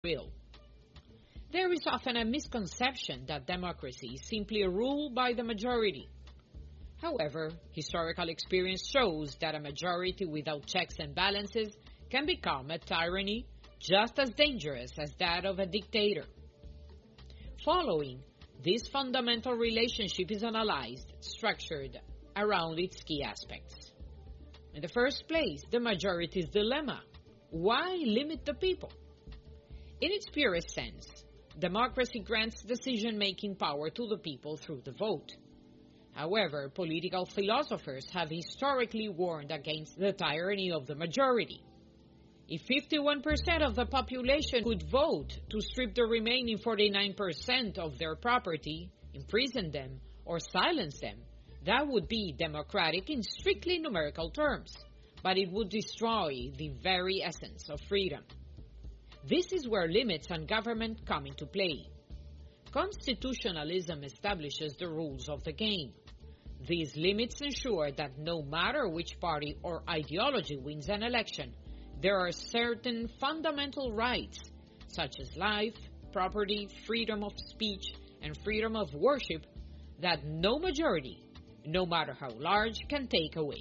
will. There is often a misconception that democracy is simply a rule by the majority. However, historical experience shows that a majority without checks and balances can become a tyranny just as dangerous as that of a dictator. Following, this fundamental relationship is analyzed, structured around its key aspects. In the first place, the majority's dilemma. Why limit the people? In its purest sense, democracy grants decision-making power to the people through the vote. However, political philosophers have historically warned against the tyranny of the majority. If 51% of the population could vote to strip the remaining 49% of their property, imprison them, or silence them, that would be democratic in strictly numerical terms, but it would destroy the very essence of freedom. This is where limits on government come into play. Constitutionalism establishes the rules of the game. These limits ensure that no matter which party or ideology wins an election, there are certain fundamental rights, such as life, property, freedom of speech, and freedom of worship, that no majority, no matter how large, can take away.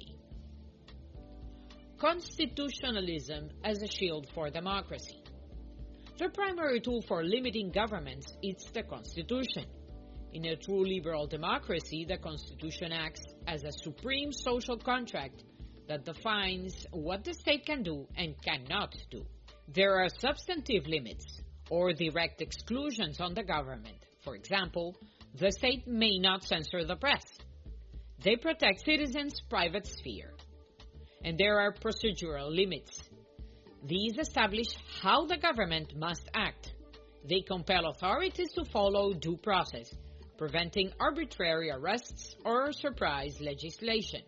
Constitutionalism as a shield for democracy. The primary tool for limiting governments is the Constitution. In a true liberal democracy, the Constitution acts as a supreme social contract that defines what the state can do and cannot do. There are substantive limits or direct exclusions on the government. For example, the state may not censor the press. They protect citizens' private sphere. And there are procedural limits. These establish how the government must act. They compel authorities to follow due process, preventing arbitrary arrests or surprise legislation.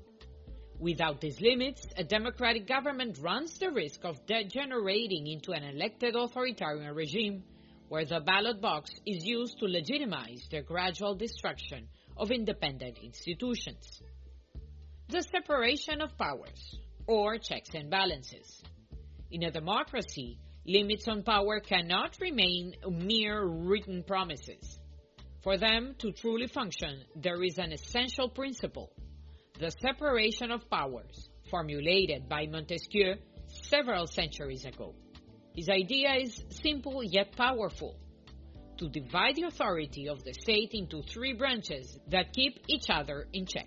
Without these limits, a democratic government runs the risk of degenerating into an elected authoritarian regime where the ballot box is used to legitimize the gradual destruction of independent institutions. The separation of powers, or checks and balances. In a democracy, limits on power cannot remain mere written promises. For them to truly function, there is an essential principle: the separation of powers, formulated by Montesquieu several centuries ago. His idea is simple yet powerful: to divide the authority of the state into three branches that keep each other in check.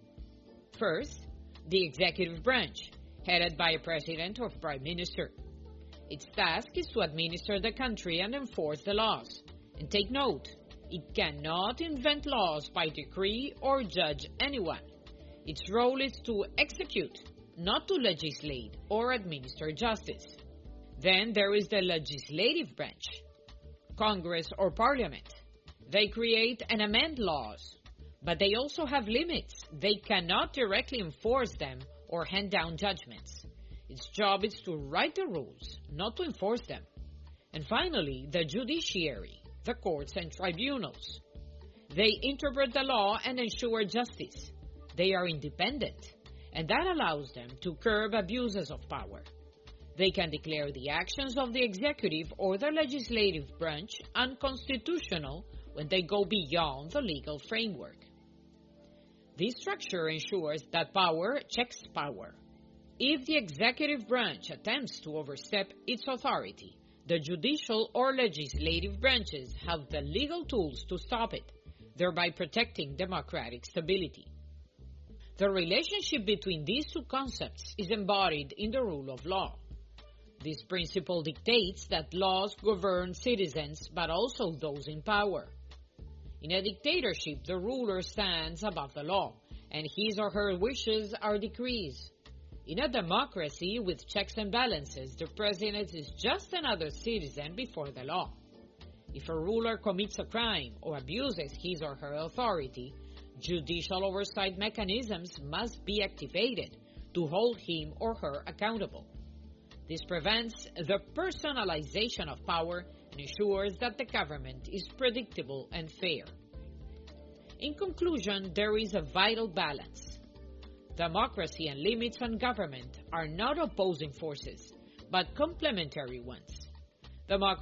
First, the executive branch, headed by a president or prime minister. Its task is to administer the country and enforce the laws. And take note, it cannot invent laws by decree or judge anyone. Its role is to execute, not to legislate or administer justice. Then there is the legislative branch, Congress or Parliament. They create and amend laws, but they also have limits. They cannot directly enforce them or hand down judgments. Its job is to write the rules, not to enforce them. And finally, the judiciary, the courts and tribunals. They interpret the law and ensure justice. They are independent, and that allows them to curb abuses of power. They can declare the actions of the executive or the legislative branch unconstitutional when they go beyond the legal framework. This structure ensures that power checks power. If the executive branch attempts to overstep its authority, the judicial or legislative branches have the legal tools to stop it, thereby protecting democratic stability. The relationship between these two concepts is embodied in the rule of law. This principle dictates that laws govern citizens, but also those in power. In a dictatorship, the ruler stands above the law, and his or her wishes are decrees. In a democracy with checks and balances, the president is just another citizen before the law. If a ruler commits a crime or abuses his or her authority, judicial oversight mechanisms must be activated to hold him or her accountable. This prevents the personalization of power and ensures that the government is predictable and fair. In conclusion, there is a vital balance. Democracy and limits on government are not opposing forces, but complementary ones. Democracy